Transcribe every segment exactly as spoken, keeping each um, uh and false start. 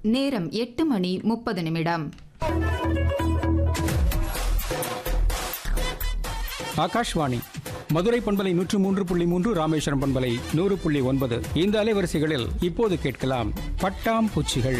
நேரம் எட்டு மணி முப்பது நிமிடம். ஆகாஷ்வாணி மதுரை பண்பலை நூற்று மூன்று புள்ளி மூன்று, ராமேஸ்வரம் பண்பலை நூறு புள்ளி ஒன்பது. இந்த அலைவரிசைகளில் இப்போது கேட்கலாம் பட்டாம் பூச்சிகள்.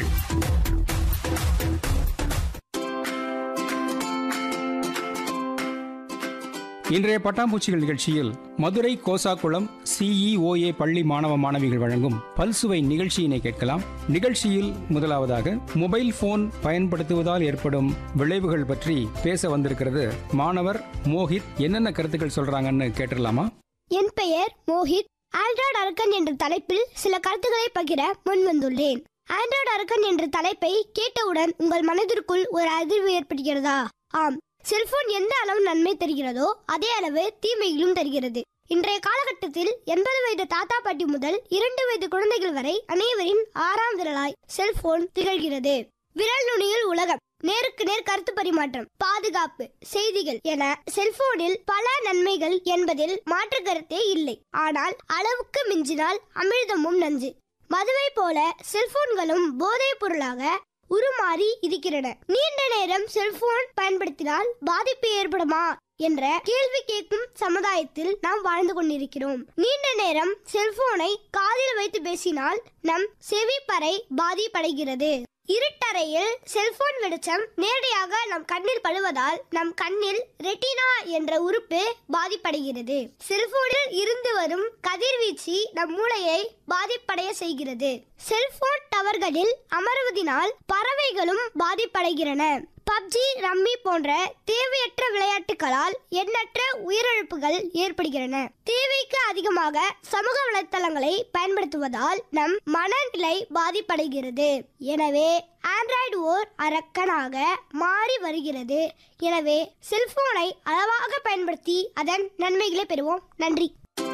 இன்றைய பட்டாம்பூச்சிகள் நிகழ்ச்சியில் மதுரை கோசாக்குளம் சிஇஓஏ பள்ளி மாணவ மாணவிகள் வழங்கும் பல்சுவை நிகழ்ச்சியினை கேட்கலாம். நிகழ்ச்சியில் முதலாவதாக மொபைல் போன் பயன்படுத்துவதால் ஏற்படும் விளைவுகள் பற்றி பேச வந்திருக்கிறது மாணவர் மோஹித். என்னென்ன கருத்துக்கள் சொல்றாங்கன்னு கேட்டுடலாமா? என் பெயர் மோஹித். ஆண்ட்ராய்டு அரக்கன் என்ற தலைப்பில் சில கருத்துக்களை பகிர முன் வந்துள்ளேன். ஆண்ட்ராய்டு அரக்கன் என்ற தலைப்பை கேட்டவுடன் உங்கள் மனதிற்குள் ஒரு அதிர்வு ஏற்படுகிறதா? ஆம், செல்போன் எந்த அளவு நன்மை தருகிறதோ அதே அளவு தீமைகளும் தருகிறது. இன்றைய காலகட்டத்தில் எண்பது வயது தாத்தா பாட்டி முதல் இரண்டு வயது குழந்தைகள் வரை அனைவரின் ஆறாம் விரலாய் செல்போன் திகழ்கிறது. விரல் நுனியில் உலகம், நேருக்கு நேர் கருத்து பரிமாற்றம், பாதுகாப்பு, செய்திகள் என செல்போனில் பல நன்மைகள் என்பதில் மாற்று கருத்தே இல்லை. ஆனால் அளவுக்கு மிஞ்சினால் அமிர்தமும் நஞ்சு. மதுவை போல செல்போன்களும் போதைப் பொருளாக உருமாறி இருக்கிறன. நீண்ட நேரம் செல்போன் பயன்படுத்தினால் பாதிப்பு ஏற்படுமா என்ற கேள்வி கேட்கும் சமுதாயத்தில் நாம் வாழ்ந்து கொண்டிருக்கிறோம். நீண்ட நேரம் செல்போனை காதில் வைத்து பேசினால் நம் செவிப்பறை பாதிப்படைகிறது. இருட்டறையில் செல்போன் வெளிச்சம் நேரடியாக நம் கண்ணில் படுவதால் நம் கண்ணில் ரெட்டினா என்ற உறுப்பு பாதிப்படைகிறது. செல்போனில் இருந்து வரும் கதிர்வீச்சு நம் மூளையை பாதிப்படைய செய்கிறது. செல்போன் டவர்களில் அமர்வதினால் பறவைகளும் பாதிப்படைகின்றன. பப்ஜி, ரம்மி போன்ற தேவையற்ற விளையாட்டுகளால் எண்ணற்ற உயிரிழப்புகள் ஏற்படுகின்றன. தேவைக்கு அதிகமாக சமூக வலைத்தளங்களை பயன்படுத்துவதால் நம் மனநிலை பாதிப்படைகிறது. எனவே ஆண்ட்ராய்டு ஓர் அரக்கனாக மாறி வருகிறது. எனவே செல்போனை அளவாக பயன்படுத்தி அதன் நன்மைகளை பெறுவோம். நன்றி.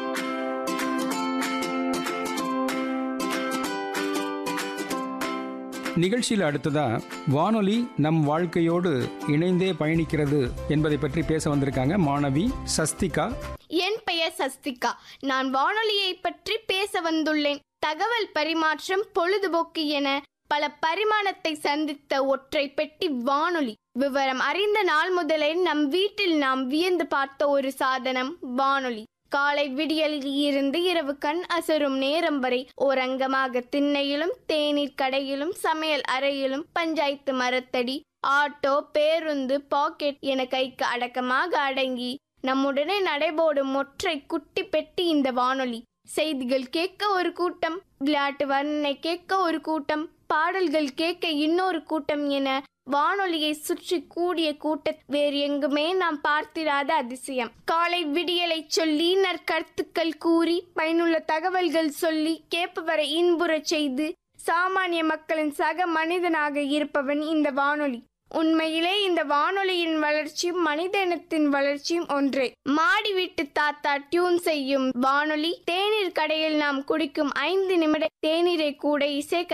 நிகழ்ச்சியில் அடுத்ததா வானொலி நம் வாழ்க்கையோடு இணைந்தே பயணிக்கிறது என்பதை பற்றி பேச வந்திருக்காங்க மாணவி சஸ்திகா. என் பெயர் சஸ்திகா. நான் வானொலியை பற்றி பேச வந்துள்ளேன். தகவல் பரிமாற்றம், பொழுதுபோக்கு என பல பரிமாணத்தை சந்தித்த ஒற்றை பெட்டி வானொலி. விவரம் அறிந்த நாள் முதலே நம் வீட்டில் நாம் வியந்து பார்த்த ஒரு சாதனம் வானொலி. காலை விடியலில் இருந்து இரவு கண் அசரும் நேரம் வரை ஓரங்கமாக திண்ணையிலும் தேநீர் கடையிலும் சமையல் அறையிலும் பஞ்சாயத்து மரத்தடி, ஆட்டோ, பேருந்து, பாக்கெட் என கைக்கு அடக்கமாக அடங்கி நம்முடனே நடைபோடும் ஒற்றை குட்டி பெட்டி இந்த வானொலி. செய்திகள் கேட்க ஒரு கூட்டம், விளையாட்டு வர்ணனை கேட்க ஒரு கூட்டம், பாடல்கள் கேட்க இன்னொரு கூட்டம் என வானொலியை சுற்றி கூடிய கூட்ட வேறு எங்குமே நாம் பார்த்திராத அதிசயம். காலை விடியலை சொல்லி நற்கருத்துக்கள் கூறி பயனுள்ள தகவல்கள் சொல்லி கேட்பவரை இன்புறச் செய்து சாமானிய மக்களின் சக மனிதனாக இருப்பவன் இந்த வானொலி. உண்மையிலே இந்த வானொலியின் வளர்ச்சியும் மனித இனத்தின் வளர்ச்சியும் ஒன்றே. மாடி வீட்டு தாத்தா டியூன் செய்யும் வானொலி, தேநீர் கடையில் நாம் குடிக்கும் ஐந்து நிமிட தேநீரை கூட இசை